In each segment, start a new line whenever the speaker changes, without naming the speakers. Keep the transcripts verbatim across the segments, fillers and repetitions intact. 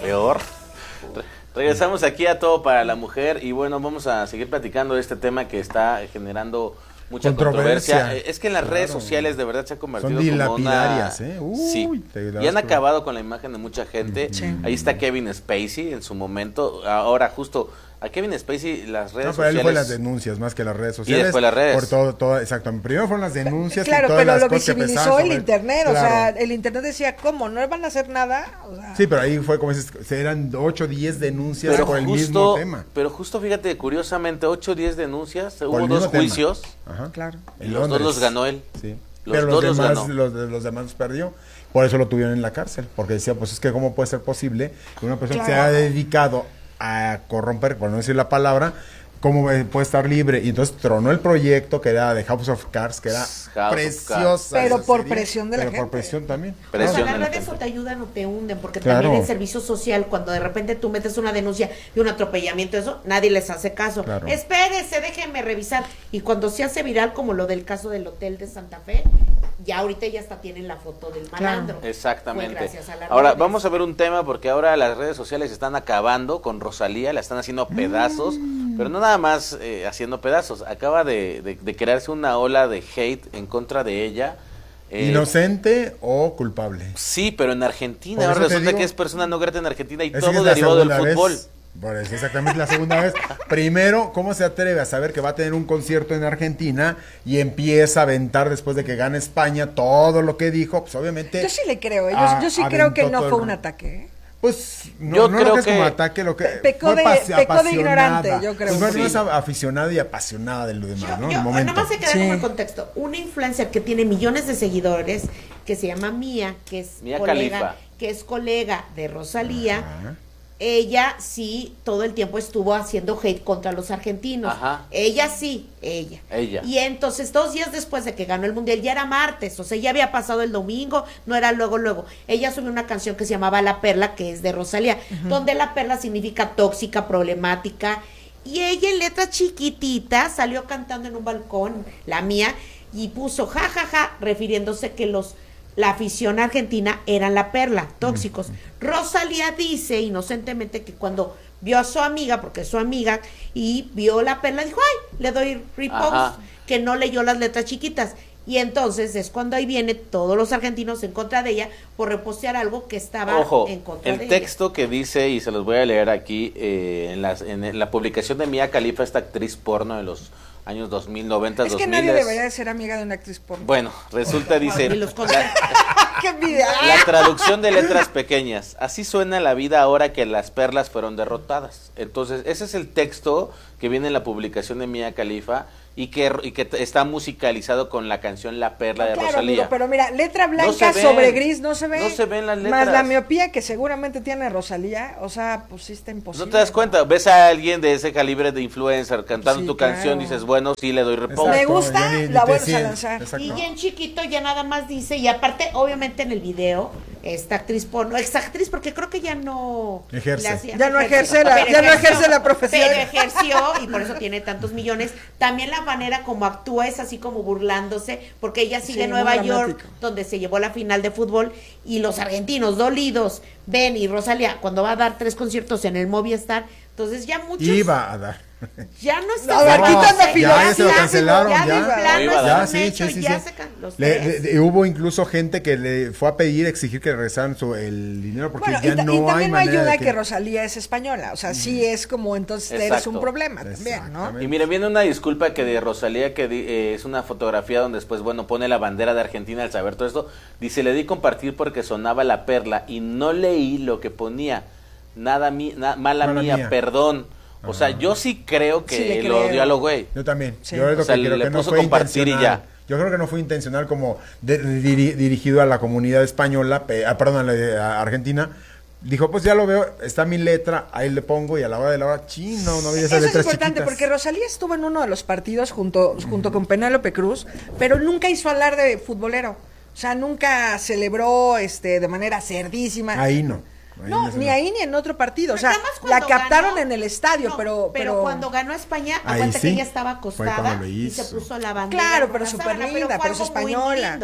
peor. Re- regresamos aquí a Todo para la Mujer y bueno, vamos a seguir platicando de este tema que está generando mucha controversia.
Controversia.
Es que en las
Claro.
redes sociales de verdad se ha convertido
Son
como una...
dilapidarias, ¿eh? Uy,
sí.
te das
Y han
cuenta.
acabado con la imagen de mucha gente.
Sí.
Ahí está Kevin Spacey en su momento. Ahora justo a Kevin Spacey las redes
No, pero él
sociales...
fue las denuncias más que las redes sociales.
después las redes.
Por todo, todo, exacto. Primero fueron las denuncias
Claro,
y todas
pero
las
lo
cosas que
visibilizó
pesaban
el
sobre-
internet, o
Claro.
sea, el internet decía, ¿cómo? ¿No van a hacer nada? O sea,
Sí, pero ahí fue como dices, eran ocho, diez denuncias
Pero
por el mismo
justo,
tema.
pero justo fíjate, curiosamente, ocho o diez denuncias,
Por
hubo
el
dos
mismo tema.
juicios,
Ajá.
claro.
y
En
los
Londres.
dos los ganó él.
Sí.
Los
Pero
dos
los
los
demás,
ganó.
los, de- los demás los perdió. Por eso lo tuvieron en la cárcel. Porque decía, pues es que cómo puede ser posible que una persona que se
Claro.
haya dedicado a corromper, por no decir la palabra, cómo eh, puede estar libre. Y entonces tronó el proyecto que era de House of Cards, que era
House of
preciosa.
Pero
esa
por
serie,
presión de la
pero por
gente.
presión también.
Presión.
O sea,
de
las
la
redes
gente.
o te ayudan o te hunden, porque
Claro.
también el servicio social, cuando de repente tú metes una denuncia de un atropellamiento, eso, nadie les hace caso.
Claro.
Espérese, déjenme revisar. Y cuando se hace viral, como lo del caso del hotel de Santa Fe, ya ahorita ya hasta tienen la foto del malandro.
Exactamente.
Fue gracias a las
Ahora,
redes.
vamos a ver un tema, porque ahora las redes sociales están acabando con Rosalía, la están haciendo pedazos,
Mm.
pero no nada más eh, haciendo pedazos, acaba de, de- de crearse una ola de hate en contra de ella. eh,
¿Inocente o culpable?
Sí, pero en Argentina,
Por
ahora
eso te
resulta
digo.
que es persona no grata en Argentina y
Es que
todo
es la
derivado del
segunda
fútbol.
vez. Por eso, exactamente la segunda vez. Primero, ¿cómo se atreve a saber que va a tener un concierto en Argentina y empieza a aventar después de que gane España todo lo que dijo? Pues obviamente.
Yo sí le creo, ¿eh? yo,
a-
yo sí creo que
aventó
no
todo
fue
el-
un ataque. ¿eh?
Pues no,
Yo
no
creo
lo que es
que
como ataque, lo que
pe- pecó
fue
de-
pas-
pecó de
apasionada.
ignorante, yo creo.
Pues más
Sí.
más aficionada y apasionada de lo demás,
Yo,
¿no? En
yo-
el momento.
nomás se queda
Sí.
como el contexto. Una influencer que tiene millones de seguidores, que se llama Mía, que es
Mía
colega,
Khalifa.
que es colega de Rosalía.
Ajá.
Ella sí todo el tiempo estuvo haciendo hate contra los argentinos.
Ajá.
Ella sí, ella.
Ella.
Y entonces dos días después de que ganó el mundial, ya era martes, o sea, ya había pasado el domingo, no era luego, luego. Ella subió una canción que se llamaba La Perla, que es de Rosalía, donde la perla significa tóxica, problemática. Y ella en letra chiquitita salió cantando en un balcón, la Mía, y puso ja, ja, ja, refiriéndose que los la afición argentina eran la perla, tóxicos. Rosalía dice inocentemente que cuando vio a su amiga, porque es su amiga, y vio la perla, dijo, ay, le doy repost,
Ajá.
que no leyó las letras chiquitas. Y entonces es cuando ahí viene todos los argentinos en contra de ella por repostear algo que estaba
Ojo,
en contra de
el texto que dice, y se los voy a leer aquí, eh, en, las, en la publicación de Mía Khalifa, esta actriz porno de los años dos mil, noventa,
Es
dos
que
mil.
nadie debería de ser amiga de una actriz porno.
Bueno, resulta,
ella.
dice,
Y los contra-
¡Qué envidia!
la traducción de letras pequeñas. Así suena la vida ahora que las perlas fueron derrotadas. Entonces, ese es el texto que viene en la publicación de Mía Khalifa y que, y que t- está musicalizado con la canción La Perla de
Claro,
Rosalía.
amigo, pero mira, letra
No
blanca
se ven.
sobre gris no se ve.
No se ven las
Más
letras.
la miopía que seguramente tiene Rosalía, o sea, pues sí está imposible.
¿No te das cuenta? Ves a alguien de ese calibre de influencer cantando
Sí,
tu
claro.
canción, dices, bueno, sí le doy repost.
Me
Exacto,
gusta,
ya ni- ni
la
te
vuelves a
sientes,
lanzar.
exacto.
Y en chiquito ya nada más dice, y aparte, obviamente en el video, esta actriz porno, esta actriz, porque creo que ya no
Ejerce.
le hacía-
Ya no ejerce la-
pero
ya no
ejerció,
ejerce la profesión.
Pero ejerció y por eso tiene tantos millones. También la manera como actúa es así como burlándose, porque ella sigue
Sí,
en
muy
Nueva York,
dramático.
donde se llevó la final de fútbol, y los argentinos dolidos, Ben y Rosalía, cuando va a dar tres conciertos en el Movistar, entonces ya muchos
Iba a dar.
ya no está.
A ver, quitando
ya, ya se lo
ya,
cancelaron,
ya,
ya.
de plano,
No iba a
es
dar.
un
sí,
hecho,
sí, sí,
ya
sí.
se can- los
Le-
tres.
de- de- hubo incluso gente que le fue a pedir, exigir que regresaran su, el dinero porque
Bueno,
ya
y, ta-
no
y
hay
también no
manera
ayuda
de
que... Rosalía es española, o sea, sí es como entonces eres
Exacto.
un problema también, ¿no?
Exactamente.
Y mire, viene una disculpa que de Rosalía, que di- eh, es una fotografía donde después, bueno, pone la bandera de Argentina al saber todo esto. Dice, le di compartir porque sonaba La Perla y no leí lo que ponía. Nada mi, na- mala,
Mala
mía,
mía.
perdón. O sea, yo sí creo que
Sí, le
lo
creo.
dio a lo güey.
Yo también.
Sí.
Yo es lo
O sea,
que creo
le
que no
puso
fue
compartir y
intencional.
ya.
Yo creo que no fue intencional como de- diri- dirigido a la comunidad española, pe- ah, perdón, a, la, a Argentina. Dijo, pues ya lo veo, está mi letra, ahí le pongo y a la hora de la hora, chino, no había esas
Eso es
letras
importante
chiquitas.
porque Rosalía estuvo en uno de los partidos junto, junto con Penélope Cruz, pero nunca hizo hablar de futbolero. O sea, nunca celebró este de manera cerdísima.
Ahí no. Ahí
No,
eso
ni
no.
ahí ni en otro partido. O sea,
Nada más
la
cuando
captaron
ganó-
en el estadio,
No,
pero,
pero
pero.
cuando ganó España,
Ahí
acuérdate
sí,
que ella estaba
fue
acostada
cuando lo
y se
hizo.
puso la bandera.
Claro,
con
pero
la
súper
sábana,
linda,
fue
pero es
algo muy
española.
lindo.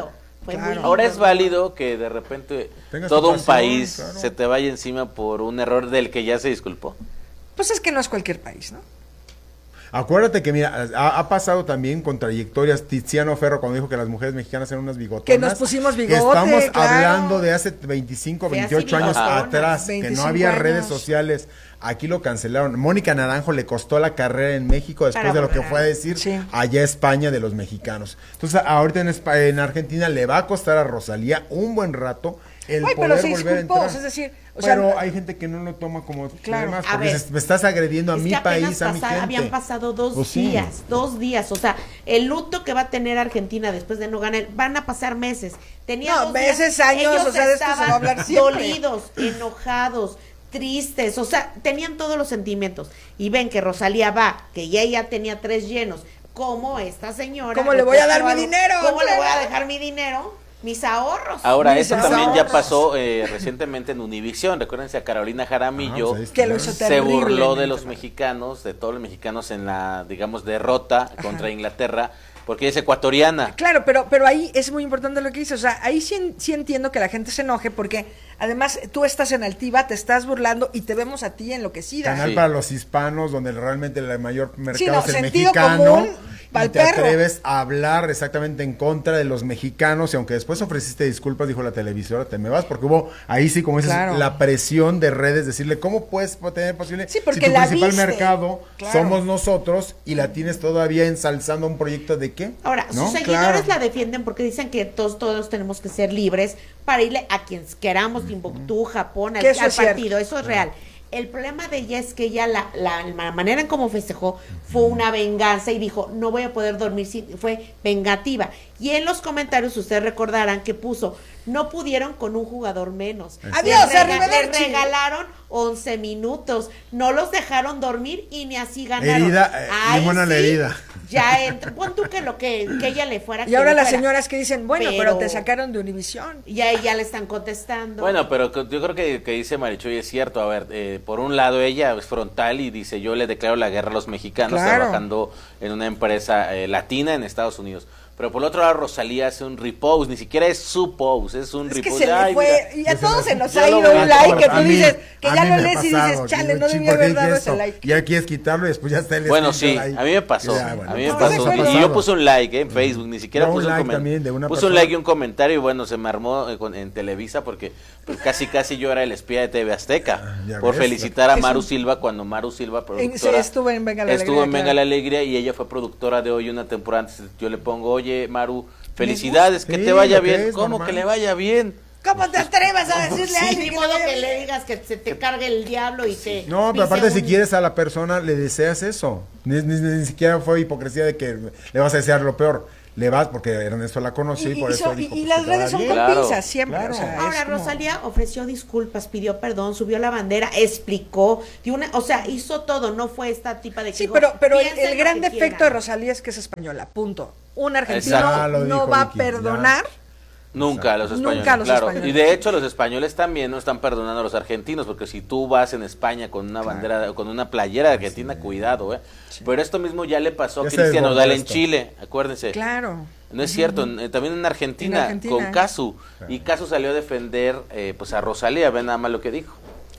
Fue
Claro.
muy lindo.
Ahora es válido que de repente
Tenga
todo
su
un
pasión,
país
claro.
se te vaya encima por un error del que ya se disculpó.
Pues es que no es cualquier país, ¿no?
Acuérdate que, mira, ha, ha pasado también con trayectorias. Tiziano Ferro cuando dijo que las mujeres mexicanas eran unas bigotonas.
Que nos pusimos bigote,
Estamos
claro.
hablando de hace veinticinco,
Feas y
veintiocho años
bigotonas.
atrás, que
veinticinco
no había
años.
redes sociales. Aquí lo cancelaron. Mónica Naranjo le costó la carrera en México después
Para
de lo que
borrar.
fue a decir
Sí.
allá España de los mexicanos. Entonces, ahorita en, Espa- en Argentina le va a costar a Rosalía un buen rato el
Ay,
poder
pero se
volver a
disculpó,
entrar.
es decir, o sea,
pero hay gente que no lo toma como
Claro.
demás,
A
porque
ver,
dices, me estás agrediendo a
Es
mi
que apenas
país, a mi
pasa-
gente.
habían pasado dos
Pues sí.
días, dos días, o sea, el luto que va a tener Argentina después de no ganar, van a pasar meses. Tenía
No,
dos días,
meses, años,
ellos
o sea, de esto se
estaban
va a hablar siempre.
dolidos, enojados, tristes, o sea, tenían todos los sentimientos. Y ven que Rosalía va, que ya ella tenía tres llenos, como esta señora.
¿Cómo le voy a dar mi
algo-
dinero?
¿Cómo le voy a
Claro.
dejar mi dinero? Mis ahorros.
Ahora,
Mis
esto también ya
ahorros.
pasó eh, recientemente en Univisión. Recuérdense a Carolina Jaramillo.
Ah, pues ahí está.
Que lo hizo
Se
terriblemente
burló de los
mal.
mexicanos, de todos los mexicanos en la, digamos, derrota contra Inglaterra, porque es ecuatoriana.
Claro, pero, pero ahí es muy importante lo que dices. O sea, ahí sí, en- sí entiendo que la gente se enoje porque además tú estás en altiva, te estás burlando y te vemos a ti enloquecida.
Canal
Sí.
para los hispanos, donde realmente el mayor mercado
no,
es el
sentido
mexicano.
común pa'l
Y te
perro.
atreves a hablar exactamente en contra de los mexicanos. Y aunque después ofreciste disculpas, dijo la televisora, te me vas, porque hubo ahí sí, como dices,
Claro.
la presión de redes, decirle, ¿cómo puedes tener posible?
Sí, porque
si tu
la
principal
viste.
mercado
Claro.
somos nosotros y la tienes todavía ensalzando un proyecto de qué?
Ahora,
¿No?
sus seguidores
Claro.
la defienden porque dicen que todos, todos tenemos que ser libres para irle a quien queramos, Timbuktu, Japón, al,
Que eso
al
es cierto.
partido, eso es real. El problema de ella es que ella, la, la, la manera en cómo festejó fue una venganza y dijo, no voy a poder dormir, sin, fue vengativa. Y en los comentarios ustedes recordarán que puso, no pudieron con un jugador menos.
Adiós,
Les rega-
arrivederci.
les regalaron once minutos, no los dejaron dormir y ni así ganaron.
Herida, eh,
Ahí
limón a la
sí,
herida.
Ya entra, pon tú que lo que, que ella le fuera.
Y
que
ahora
le
las
fuera.
señoras que dicen, bueno, pero,
Pero-
te sacaron de Univisión.
Y ahí ya le están contestando.
Bueno, pero que- yo creo que, que dice Marichuy es cierto. A ver, eh, por un lado ella es frontal y dice, yo le declaro la guerra a los mexicanos
Claro.
trabajando en una empresa eh, latina en Estados Unidos. Pero por el otro lado Rosalía hace un repost, ni siquiera es su post, es un
Es que
repost.
se
de,
le
"Ay,
fue,
mira".
y a todos se nos
ya
ha
lo
ido
veo.
un like que
A
tú
mí-
dices, que
a
ya
mí
lo
me ha
lees y
pasado,
dices,
que
chale,
digo,
no
"Chin,
debí
¿por qué
haber
dije
dado
esto?".
ese like.
Ya quieres quitarlo y después ya está el
Bueno,
escrito
sí,
ahí.
a mí me pasó,
Ya, bueno,
a mí me
No,
pasó.
sí,
Y
bueno.
yo puse un like eh, en Facebook, ni siquiera
No, un
puse un,
like
comentario.
también de una
Puse un
persona.
like y un comentario y bueno, se me armó eh, con- en Televisa porque pues, casi casi yo era el espía de T V Azteca
Ah, ya
por
ves.
felicitar a
Es
Maru
un-
Silva cuando Maru Silva,
En-
productora,
estuvo en Venga la
estuvo
Alegría,
en Venga
claro.
la Alegría y ella fue productora de hoy una temporada antes. Yo le pongo, oye Maru, felicidades, que
Sí,
te vaya
lo que
bien.
es,
¿Cómo
normal.
que le vaya bien?
¿Cómo te atreves a decirle a
Ni
alguien que
modo
le vaya
que
bien?
le digas que se te cargue el diablo y te.
No, pero
pise
aparte si
un-
quieres a la persona, le deseas eso. Ni, ni- ni siquiera fue hipocresía de que le vas a desear lo peor. Le vas porque Ernesto la conoció y,
Y,
por
y
eso
son- y-
dijo,
y
pues,
las
que te va
redes son
bien.
Claro,
compinzas siempre.
claro.
O sea,
Ahora,
es como-
Rosalía ofreció disculpas, pidió perdón, subió la bandera, explicó, dio una, o sea, hizo todo, no fue esta tipa de que
Sí,
dijo,
pero, pero el,
"Piensen
el
lo
gran
que
defecto de
quieran".
Rosalía es que es española, punto. Un argentino
Exacto.
Ya lo
no
dijo
va a
Vicky, ya.
perdonar.
Nunca a los
Nunca
españoles,
a los
claro.
españoles.
Y de hecho los españoles también no están perdonando a los argentinos, porque si tú vas en España con una bandera, con una playera de Argentina, cuidado, eh. Pero esto mismo ya le pasó
Ya
a
se
Cristian
desbordó
Nodal en
esto.
Chile, acuérdense.
Claro.
No es cierto, en- eh, también en Argentina,
En Argentina.
con Casu. Y Casu salió a defender eh, pues a Rosalía, ven nada más lo que dijo.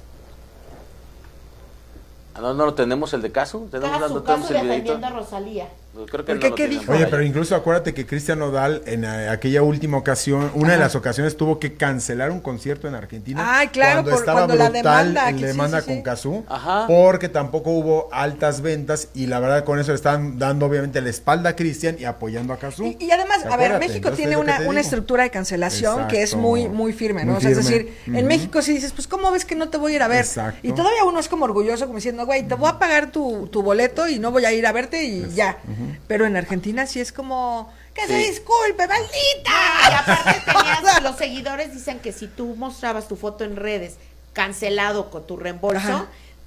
Ah, No, no lo tenemos el de Casu, tenemos,
Casu,
no tenemos
Casu
el videito.
defendiendo a Rosalía.
Creo que
¿Por
no
qué?
lo
¿Qué
tenemos
dijo?
Oye,
ahí.
pero incluso acuérdate que Cristian Nodal en eh, aquella última ocasión, una de las ocasiones tuvo que cancelar un concierto en Argentina.
Ay, claro,
cuando
por-
estaba
cuando la
brutal
demanda,
en
que sí,
demanda
sí,
con
sí.
Cazú,
Ajá.
porque tampoco hubo altas ventas y la verdad con eso le están dando obviamente la espalda a Cristian y apoyando a Cazú.
Y, y además, a ver,
Acuérdate,
México
entonces
tiene
es lo que
una,
te
una
digo.
estructura de cancelación que es
Exacto.
muy muy firme, ¿no?
Muy
O sea, es
firme.
decir, en
Ujú.
México sí dices, pues ¿cómo ves que no te voy a ir a ver?
Exacto.
Y todavía uno es como orgulloso, como diciendo, güey, te voy a pagar tu, tu boleto y no voy a ir a verte y ya. Pero en Argentina sí es como, que se
Sí.
disculpe,
Y
maldita.
aparte tenías, los seguidores dicen que si tú mostrabas tu foto en redes cancelado con tu reembolso,
Ajá.
te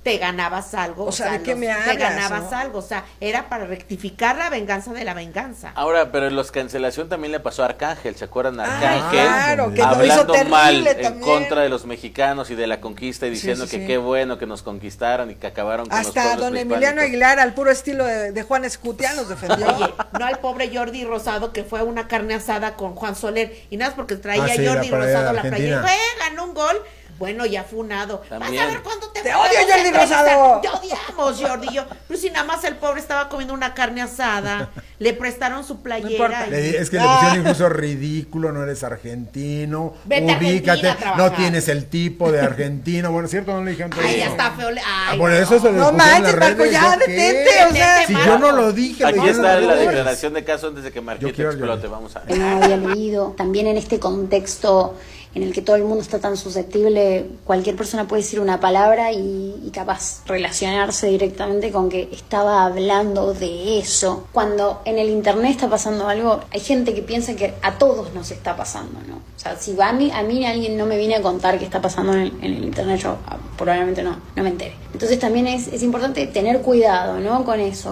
te ganabas algo.
O sea, ¿de qué
los-
me
Te
hablas,
ganabas
no?
algo, o sea, era para rectificar la venganza de la venganza.
Ahora, pero en los cancelación también le pasó a Arcángel, ¿se acuerdan?
Ay,
Arcángel,
claro, que lo hizo
hablando
terrible
mal en
también.
contra de los mexicanos y de la conquista y
Sí,
diciendo
sí,
que
sí.
qué bueno que nos conquistaron y que acabaron con los
Hasta
pueblos
don
prehispánicos.
Emiliano Aguilar, al puro estilo de, de Juan Escutia, nos defendió.
Oye, no al pobre Jordi Rosado que fue a una carne asada con Juan Soler y nada más porque traía
Ah, sí,
Jordi
la playera
Rosado
de
la playera y
Argentina.
fue, ganó un gol. Bueno, ya funado.
También.
Vas a ver cuándo te
¡Te
podemos
odio, Jordi
entrevistar.
Rosado!
Te odiamos, Jordi. Yo, pero si nada más el pobre estaba comiendo una carne asada, le prestaron su playera.
importa.
y-
Le di- es que le
Ah.
pusieron incluso ridículo, no eres argentino,
Vete a Argentina
ubícate,
a trabajar.
no tienes el tipo de argentino. Bueno, ¿cierto? No le dijeron todo
Ay, ya
eso.
está feo. le-
Ah,
Ay,
por
no.
eso se le
No
pusieron en
manches,
las
Marco,
redes,
ya
¿yo qué?
detente, o sea.
Si
Marco.
yo no lo dije, lo
Aquí
dijeron
está
en
la
las redes.
declaración de caso antes de que Marquito
quiero
explote.
llorar.
Vamos a
que
ver.
no había leído. También en este contexto en el que todo el mundo está tan susceptible, cualquier persona puede decir una palabra y, y capaz relacionarse directamente con que estaba hablando de eso. Cuando en el internet está pasando algo, hay gente que piensa que a todos nos está pasando, ¿no? O sea, si va a mí, a mí alguien no me viene a contar qué está pasando en el, en el internet, yo ah, probablemente no, no me entere. Entonces también es, es importante tener cuidado, ¿no? Con eso.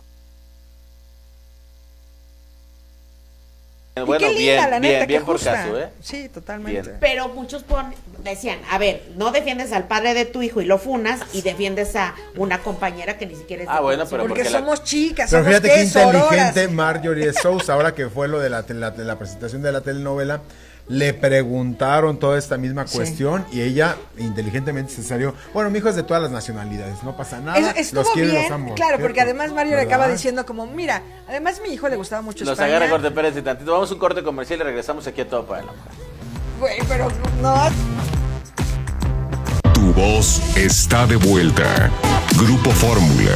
Bueno,
y qué linda,
bien,
la neta,
bien,
qué
bien por
justa.
caso, ¿eh?
Sí, totalmente.
Bien.
Pero muchos pon- decían, a ver, no defiendes al padre de tu hijo y lo funas y defiendes a una compañera que ni siquiera es de
Ah, bueno,
tu-
pero
Porque,
porque la-
somos chicas,
Pero
somos
fíjate qué
qué,
inteligente
sororas.
Marjorie Sousa, ahora que fue lo de la, la, la presentación de la telenovela, le preguntaron toda esta misma
Sí.
cuestión y ella inteligentemente se salió. Bueno, mi hijo es de todas las nacionalidades, no pasa nada.
Es- estuvo
los quiero y
bien,
los amo.
claro, porque
¿cierto?
además Mario le
¿Verdad?
acaba diciendo como, mira, además mi hijo le gustaba mucho
Nos
España.
agarra corte Pérez y tantito. Vamos a un corte comercial y regresamos aquí a Todo para la Mujer.
Güey, pero no.
Tu voz está de vuelta. Grupo Fórmula.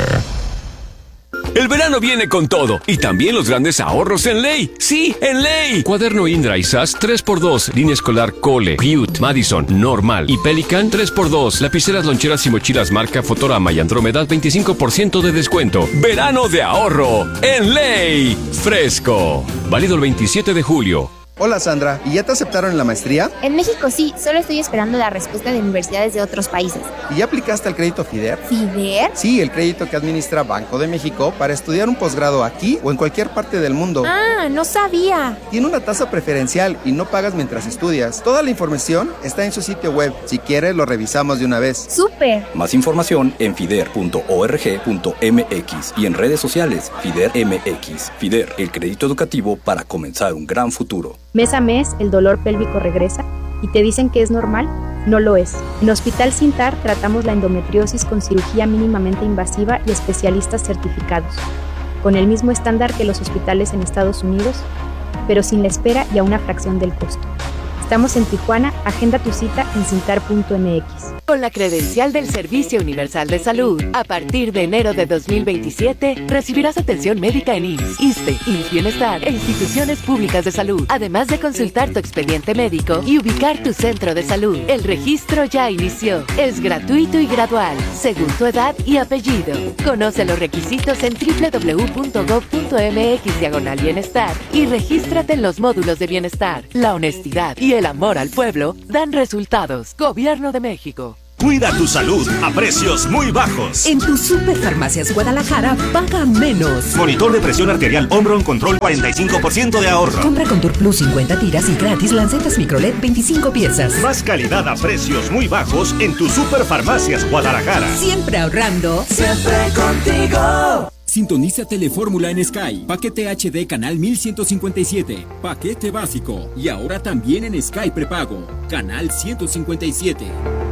El verano viene con todo y también los grandes ahorros en Ley. Sí, en Ley. Cuaderno Indra y S A S tres por dos. Línea escolar Cole, Butte, Madison, Normal y Pelican tres por dos. Lapiceras, loncheras y mochilas marca Fotorama y Andrómeda veinticinco por ciento de descuento. Verano de ahorro en Ley. Fresco. Válido el veintisiete de julio.
Hola Sandra, ¿y ya te aceptaron en la maestría?
En México sí, solo estoy esperando la respuesta de universidades de otros países.
¿Y ya aplicaste al crédito FIDER?
¿FIDER?
Sí, el crédito que administra Banco de México para estudiar un posgrado aquí o en cualquier parte del mundo.
Ah, no sabía.
Tiene una tasa preferencial y no pagas mientras estudias. Toda la información está en su sitio web. Si quieres, lo revisamos de una vez.
¡Súper!
Más información en fider punto org punto mx y en redes sociales FIDER M X. FIDER, el crédito educativo para comenzar un gran futuro.
Mes a mes, el dolor pélvico regresa y te dicen que es normal. No lo es. En Hospital Sintar tratamos la endometriosis con cirugía mínimamente invasiva y especialistas certificados, con el mismo estándar que los hospitales en Estados Unidos, pero sin la espera y a una fracción del costo. Estamos en Tijuana, agenda tu cita en cintar punto m x.
Con la credencial del Servicio Universal de Salud, a partir de enero de dos mil veintisiete, recibirás atención médica en I M S S, ISSSTE, I M S S Bienestar e instituciones públicas de salud, además de consultar tu expediente médico y ubicar tu centro de salud. El registro ya inició. Es gratuito y gradual, según tu edad y apellido. Conoce los requisitos en doble u doble u doble u punto gob punto m x diagonal bienestar y regístrate en los módulos de bienestar. La honestidad y el amor al pueblo dan resultados. Gobierno de México.
Cuida tu salud a precios muy bajos.
En tu Superfarmacias Guadalajara, paga menos.
Monitor de presión arterial Omron Control, cuarenta y cinco por ciento de ahorro.
Compra con Tour Plus cincuenta tiras y gratis lancetas Microlet veinticinco piezas.
Más calidad a precios muy bajos en tu Superfarmacias Guadalajara.
Siempre ahorrando.
Siempre contigo. Sintoniza Telefórmula en Sky. Paquete H D canal mil ciento cincuenta y siete. Paquete básico. Y ahora también en Sky prepago. Canal ciento cincuenta y siete.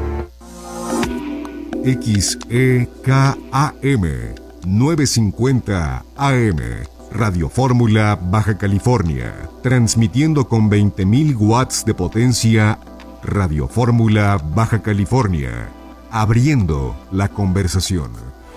X E K A M novecientos cincuenta A M Radio Fórmula Baja California, transmitiendo con veinte mil watts de potencia. Radio Fórmula Baja California, abriendo la conversación.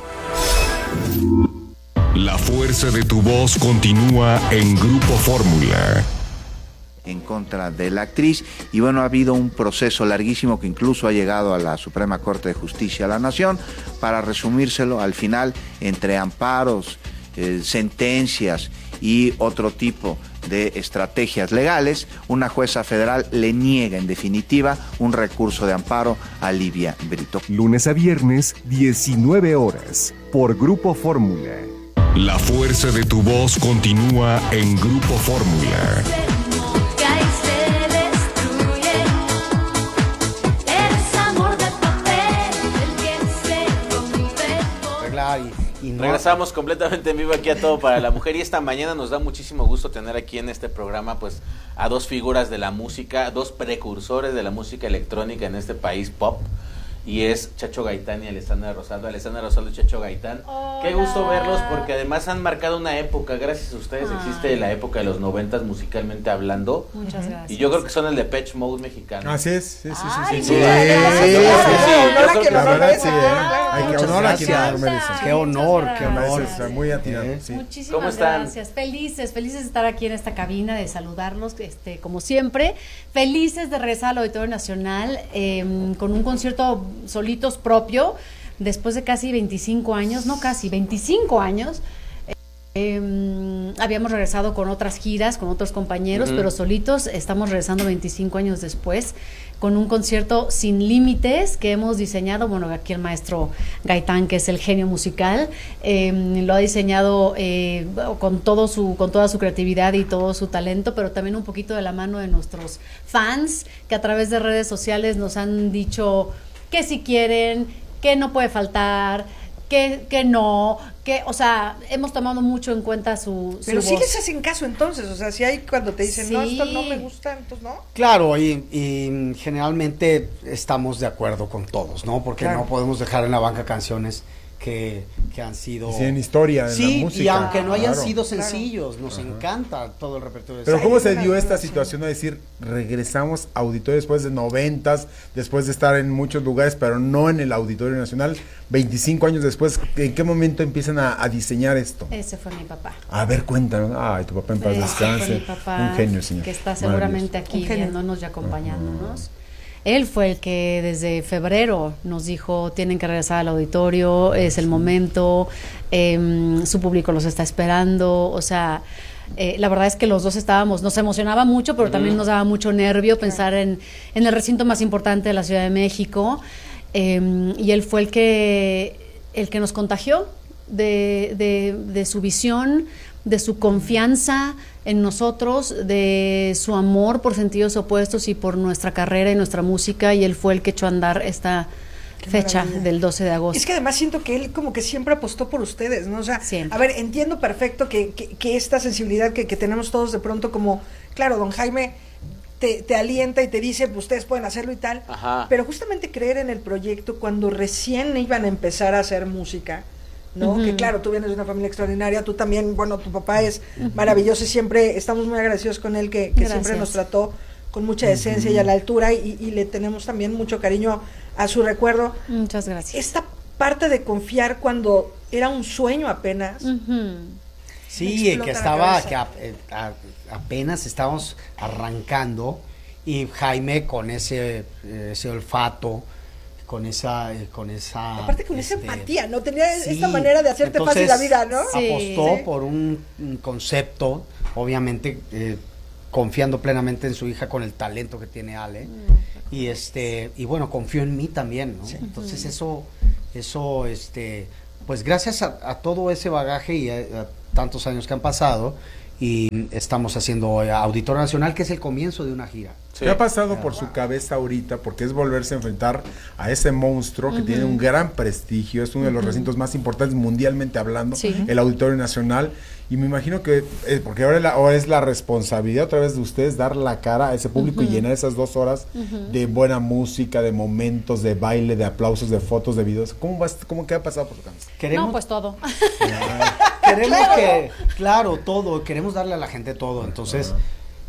La fuerza de tu voz continúa en Grupo Fórmula.
En contra de la actriz, y bueno, ha habido un proceso larguísimo que incluso ha llegado a la Suprema Corte de Justicia de la Nación. Para resumírselo, al final, entre amparos, eh, sentencias y otro tipo de estrategias legales, una jueza federal le niega en definitiva un recurso de amparo a Livia Brito.
Lunes a viernes, diecinueve horas, por Grupo Fórmula. La fuerza de tu voz continúa en Grupo Fórmula.
Y, y no... Regresamos completamente en vivo aquí a Todo para la Mujer, y esta mañana nos da muchísimo gusto tener aquí en este programa pues a dos figuras de la música, dos precursores de la música electrónica en este país pop, y es Chacho Gaitán y Alessandra Rosaldo. Alessandra Rosaldo y Chacho Gaitán. Hola. Qué gusto verlos, porque además han marcado una época. Gracias a ustedes Ay. existe la época de los noventas musicalmente hablando.
Muchas gracias.
Y yo creo que son el Depeche Mode mexicano.
Así es, sí, sí, sí.
Ay,
sí,
sí,
sí.
La
verdad sí, Hay que honor a quien honor merece.
Qué honor, qué honor.
Muy atinado.
Muchísimas
¿Cómo están?
gracias. Felices, felices de estar aquí en esta cabina, de saludarlos, este, como siempre. Felices de regresar al Auditorio Nacional eh, con un concierto solitos propio, después de casi veinticinco años, no casi, veinticinco años. Eh, habíamos regresado con otras giras, con otros compañeros, uh-huh. pero solitos estamos regresando veinticinco años después, con un concierto sin límites que hemos diseñado. Bueno, aquí el maestro Gaitán, que es el genio musical, eh, lo ha diseñado eh, con todo su, con toda su creatividad y todo su talento, pero también un poquito de la mano de nuestros fans, que a través de redes sociales nos han dicho que si quieren, que no puede faltar, que, que no, que, o sea, hemos tomado mucho en cuenta su, su
Pero
voz.
sí les hacen caso entonces, o sea, si hay cuando te dicen,
Sí.
no, esto no me gusta, entonces no.
Claro, y, y generalmente estamos de acuerdo con todos, ¿no? Porque
Claro.
no podemos dejar en la banca canciones que, que han sido...
Y tienen historia en
sí,
la música.
y aunque no hayan
Claro.
sido sencillos, nos Ajá. encanta todo el repertorio.
Pero
de
¿cómo
Sai.
se dio esta situación a decir, regresamos a auditorio después de noventas, después de estar en muchos lugares, pero no en el Auditorio Nacional, veinticinco años después? ¿En qué momento empiezan a, a diseñar esto?
Ese fue mi papá.
A ver, cuéntanos. Ay, tu papá en paz
Ese
descanse.
fue mi papá,
Un genio, señor.
que está seguramente
Maravilloso.
aquí viéndonos y acompañándonos. Él fue el que desde febrero nos dijo, tienen que regresar al auditorio, es el momento, eh, su público los está esperando, o sea, eh, la verdad es que los dos estábamos, nos emocionaba mucho, pero uh-huh. también nos daba mucho nervio pensar en, en el recinto más importante de la Ciudad de México, eh, y él fue el que, el que nos contagió de, de, de su visión, de su confianza en nosotros, de su amor por sentidos opuestos y por nuestra carrera y nuestra música, y él fue el que echó a andar esta Qué fecha maravilla. Del doce de agosto.
Es que además siento que él como que siempre apostó por ustedes, ¿no? O sea, siempre. A ver, entiendo perfecto que, que, que esta sensibilidad que, que tenemos todos de pronto como, claro, don Jaime te, te alienta y te dice, pues ustedes pueden hacerlo y tal, Ajá. pero justamente creer en el proyecto cuando recién iban a empezar a hacer música, ¿no? Uh-huh. Que claro, tú vienes de una familia extraordinaria, tú también, bueno, tu papá es uh-huh. maravilloso y siempre estamos muy agradecidos con él, que, que siempre nos trató con mucha decencia uh-huh. y a la altura, y, y le tenemos también mucho cariño a su recuerdo.
Muchas gracias.
Esta parte de confiar cuando era un sueño apenas.
Uh-huh.
Sí, que estaba, que a, a, apenas estábamos arrancando, y Jaime con ese, ese olfato, con esa con esa
aparte con
este,
esa empatía, no tenía
sí,
esta manera de hacerte fácil la vida, ¿no?
Apostó
sí.
por un, un concepto, obviamente eh, confiando plenamente en su hija con el talento que tiene Ale, mm. y este y bueno, confió en mí también, ¿no? Sí. Entonces eso eso este pues gracias a, a todo ese bagaje y a, a tantos años que han pasado, y estamos haciendo Auditorio Nacional, que es el comienzo de una gira.
Sí. ¿Qué ha pasado por su cabeza ahorita? Porque es volverse a enfrentar a ese monstruo que uh-huh. tiene un gran prestigio, es uno de los uh-huh. recintos más importantes mundialmente hablando, sí. el Auditorio Nacional, y me imagino que, eh, porque ahora, la, ahora es la responsabilidad otra vez de ustedes dar la cara a ese público uh-huh. y llenar esas dos horas uh-huh. de buena música, de momentos, de baile, de aplausos, de fotos, de videos. ¿Cómo, vas, cómo qué ha pasado por su cabeza?
¿Queremos? No, pues todo.
Queremos claro. que, claro, todo, queremos darle a la gente todo, entonces... Uh-huh.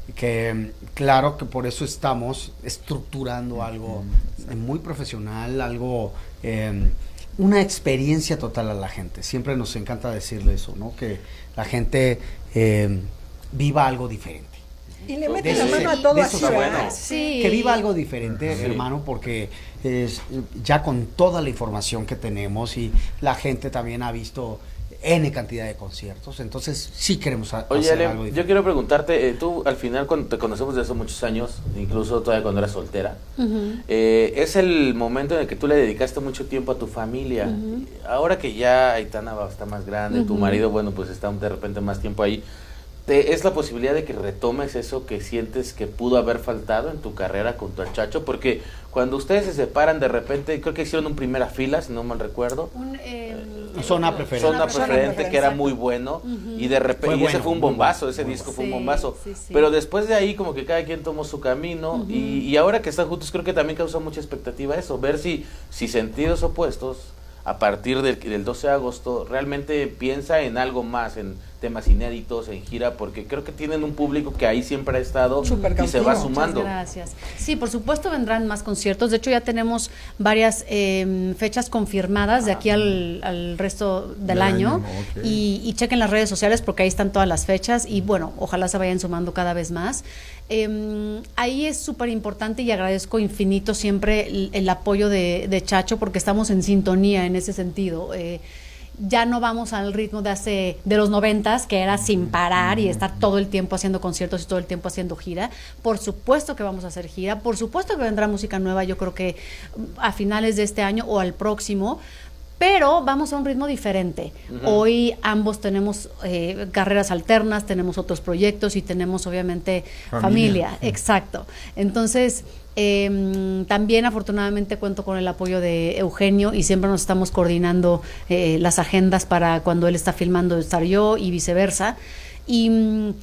que claro que por eso estamos estructurando algo muy profesional, algo eh, una experiencia total a la gente. Siempre nos encanta decirle eso, ¿no? Que la gente eh, viva algo diferente.
Y le mete la mano a todo así,
bueno. Sí. Que viva algo diferente, sí. hermano, porque es, ya con toda la información que tenemos, y la gente también ha visto N cantidad de conciertos, entonces sí queremos a,
Oye,
hacer
Ale,
algo diferente.
yo quiero preguntarte, eh, tú al final cuando te conocemos desde hace muchos años, incluso todavía cuando eras soltera, uh-huh. eh, es el momento en el que tú le dedicaste mucho tiempo a tu familia. Uh-huh. Ahora que ya Aitana está más grande, uh-huh. tu marido, bueno, pues está de repente más tiempo ahí, te, ¿es la posibilidad de que retomes eso que sientes que pudo haber faltado en tu carrera con tu Chacho? Porque cuando ustedes se separan de repente, creo que hicieron un primera fila, si no mal recuerdo.
Un, eh,
Zona preferente.
Zona preferente, que era muy bueno, uh-huh. y de repente, fue y bueno, ese fue un bombazo, ese disco bueno. fue un bombazo. Sí, sí, sí. Pero después de ahí como que cada quien tomó su camino, uh-huh. y, y ahora que están juntos creo que también causó mucha expectativa eso, ver si, si Sentidos Opuestos, a partir del, del doce de agosto, realmente piensa en algo más, en temas inéditos, en gira, porque creo que tienen un público que ahí siempre ha estado y se va sumando.
Muchas gracias. Sí, por supuesto vendrán más conciertos, de hecho ya tenemos varias eh, fechas confirmadas de aquí al, al resto del de año, año okay. y, y chequen las redes sociales porque ahí están todas las fechas y bueno, ojalá se vayan sumando cada vez más. Eh, ahí es súper importante y agradezco infinito siempre el, el apoyo de, de Chacho porque estamos en sintonía en ese sentido. Eh, ya no vamos al ritmo de hace de los noventas, que era sin parar y estar todo el tiempo haciendo conciertos y todo el tiempo haciendo gira. Por supuesto que vamos a hacer gira, por supuesto que vendrá música nueva, yo creo que a finales de este año o al próximo, pero vamos a un ritmo diferente. Uh-huh. Hoy ambos tenemos eh, carreras alternas, tenemos otros proyectos y tenemos obviamente familia, familia. Exacto. Entonces, Eh, también afortunadamente cuento con el apoyo de Eugenio y siempre nos estamos coordinando eh, las agendas para cuando él está filmando estar yo y viceversa y mm,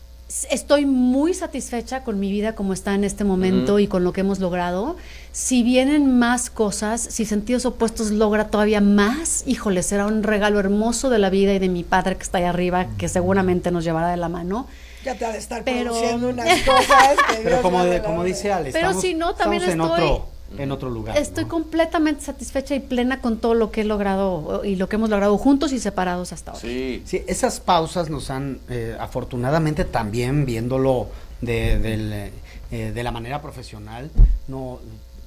estoy muy satisfecha con mi vida como está en este momento uh-huh. y con lo que hemos logrado. Si vienen más cosas, si Sentidos Opuestos logra todavía más, híjole, será un regalo hermoso de la vida y de mi padre que está ahí arriba, que seguramente nos llevará de la mano.
Ya te ha de estar pero... produciendo unas cosas. Que
pero como, de, como dice Ale,
pero
estamos,
si no, también
estamos
estoy,
en, otro, en otro lugar.
Estoy
¿no?
completamente satisfecha y plena con todo lo que he logrado y lo que hemos logrado juntos y separados hasta ahora.
Sí, sí esas pausas nos han, eh, afortunadamente también viéndolo de, de, eh, de la manera profesional, no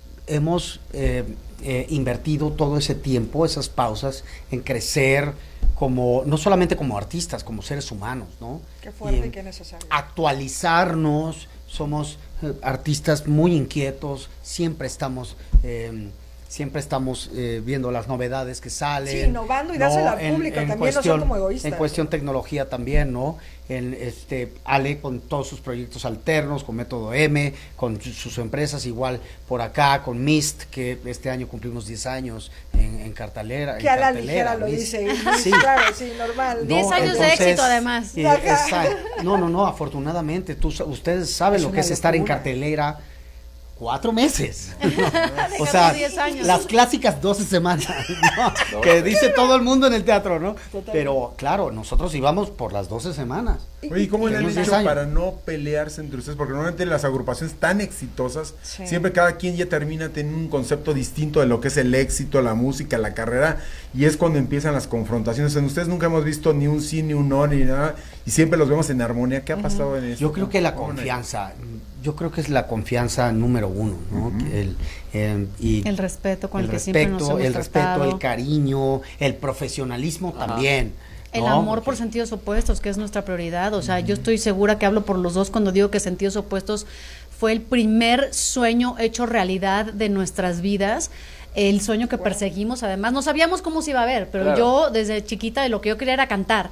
hemos eh, eh, invertido todo ese tiempo, esas pausas, en crecer como no solamente como artistas, como seres humanos, ¿no?
Qué fuerte y, y qué necesario.
Actualizarnos, somos eh, artistas muy inquietos, siempre estamos eh, siempre estamos eh, viendo las novedades que salen.
Sí, innovando y ¿no? dársela al público, en, en también cuestión, no son como egoístas.
En cuestión tecnología también, ¿no? En este Ale con todos sus proyectos alternos, con Método M, con sus, sus empresas, igual por acá, con Mist, que este año cumplimos diez años en, en cartelera.
Que en a la ligera lo dice, sí. Claro, sí, normal.
diez
no,
años entonces, de éxito además.
Eh, no, no, no, afortunadamente, tú, ustedes saben es lo que es locura. Estar en cartelera. Cuatro meses. No. O sea, las clásicas doce semanas, ¿no? Que dice todo el mundo en el teatro, ¿no? Totalmente. Pero claro, nosotros íbamos por las doce semanas.
Oye, ¿cómo le han hecho para no pelearse entre ustedes? Porque normalmente las agrupaciones tan exitosas, sí. siempre cada quien ya termina teniendo un concepto distinto de lo que es el éxito, la música, la carrera, y es cuando empiezan las confrontaciones. En ustedes nunca hemos visto ni un sí, ni un no, ni nada, y siempre los vemos en armonía. ¿Qué ha pasado uh-huh. en eso?
Yo creo que la confianza... Yo creo que es la confianza número uno, ¿no? Uh-huh. el, eh, y
el respeto con el,
el
que
respeto,
siempre nos hemos
el respeto,
tratado.
El cariño, el profesionalismo uh-huh. también.
El
¿no?
amor por Sentidos Opuestos, que es nuestra prioridad. O sea, uh-huh. yo estoy segura que hablo por los dos cuando digo que Sentidos Opuestos fue el primer sueño hecho realidad de nuestras vidas. El sueño que perseguimos, además, no sabíamos cómo se iba a ver, pero claro. yo desde chiquita lo que yo quería era cantar.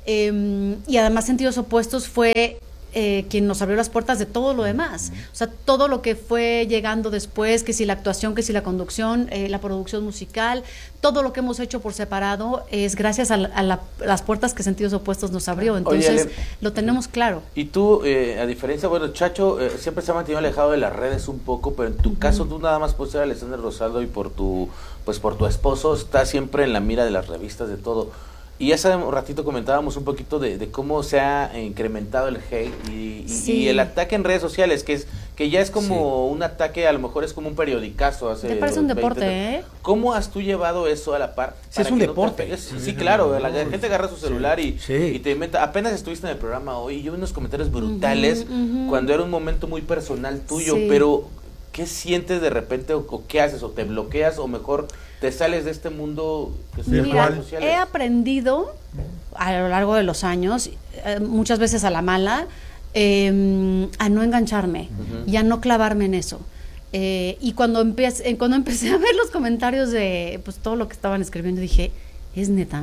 Eh, y además Sentidos Opuestos fue... Eh, quien nos abrió las puertas de todo lo demás, o sea, todo lo que fue llegando después, que si la actuación, que si la conducción, eh, la producción musical, todo lo que hemos hecho por separado es gracias a, la, a la, las puertas que Sentidos Opuestos nos abrió, entonces Oye, Ale, lo tenemos claro.
Y tú, eh, a diferencia, bueno, Chacho eh, siempre se ha mantenido alejado de las redes un poco, pero en tu uh-huh. caso tú nada más por ser Alexander Rosaldo y por tu, pues por tu esposo, está siempre en la mira de las revistas, de todo. Y hace un ratito comentábamos un poquito de, de cómo se ha incrementado el hate y, y, sí. y el ataque en redes sociales, que es que ya es como sí. un ataque, a lo mejor es como un periodicazo. Hace
Te parece un deporte, ¿eh?
¿Cómo has tú llevado eso a la par?
Sí, es un no deporte.
Sí, sí, claro, la gente agarra su celular sí. y, sí. y te inventa. Apenas estuviste en el programa hoy y yo vi unos comentarios brutales uh-huh, uh-huh. cuando era un momento muy personal tuyo, sí. pero ¿qué sientes de repente o, o qué haces? ¿O te bloqueas o mejor te sales de este mundo que se
Mira, he aprendido a lo largo de los años, eh, muchas veces a la mala, eh, a no engancharme uh-huh. y a no clavarme en eso. Eh, y cuando empecé, cuando empecé a ver los comentarios de pues todo lo que estaban escribiendo, dije, es neta.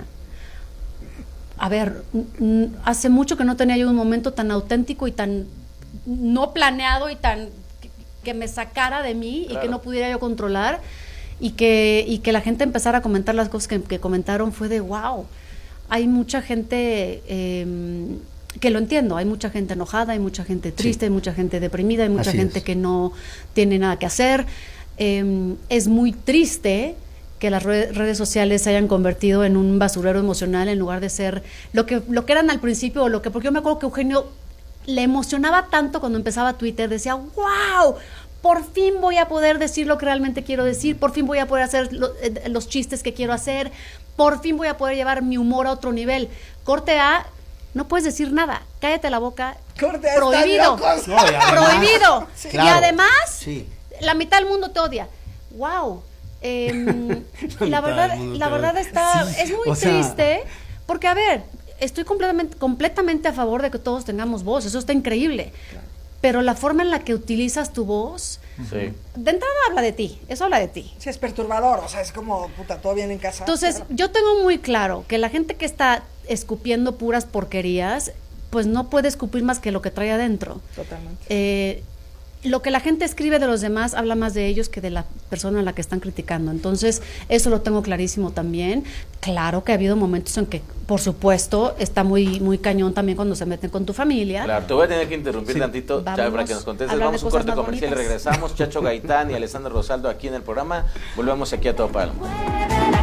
A ver, n- hace mucho que no tenía yo un momento tan auténtico y tan no planeado y tan que, que me sacara de mí claro. y que no pudiera yo controlar y que, y que la gente empezara a comentar las cosas que, que comentaron. Fue de wow, hay mucha gente eh, que lo entiendo, hay mucha gente enojada, hay mucha gente triste, sí. hay mucha gente deprimida, hay mucha Así gente es. que no tiene nada que hacer. Eh, es muy triste que las redes sociales se hayan convertido en un basurero emocional en lugar de ser lo que, lo que eran al principio, o lo que, porque yo me acuerdo que Eugenio le emocionaba tanto cuando empezaba Twitter, decía, wow, por fin voy a poder decir lo que realmente quiero decir, por fin voy a poder hacer lo, eh, los chistes que quiero hacer, por fin voy a poder llevar mi humor a otro nivel. Corte A, no puedes decir nada, cállate la boca,
Corte A,
prohibido,
no,
prohibido,
sí.
y
claro.
además,
sí.
la mitad del mundo te odia. Wow. Eh, la verdad, la verdad está, sí. es muy o triste, sea... porque a ver, estoy completamente, completamente a favor de que todos tengamos voz, eso está increíble, claro. pero la forma en la que utilizas tu voz, sí. de entrada habla de ti, eso habla de ti.
Sí, es perturbador, o sea, es como, puta, todo bien en casa.
Entonces, claro. yo tengo muy claro que la gente que está escupiendo puras porquerías, pues no puede escupir más que lo que trae adentro.
Totalmente.
Eh, lo que la gente escribe de los demás habla más de ellos que de la persona a la que están criticando. Entonces, eso lo tengo clarísimo también. Claro que ha habido momentos en que, por supuesto, está muy muy cañón también cuando se meten con tu familia.
Claro, te voy a tener que interrumpir sí. tantito ya, para que nos contestes. Vamos a un corte comercial bonitas. Y regresamos. Chacho Gaitán y Alessandra Rosaldo aquí en el programa. Volvemos aquí a Todo Palo.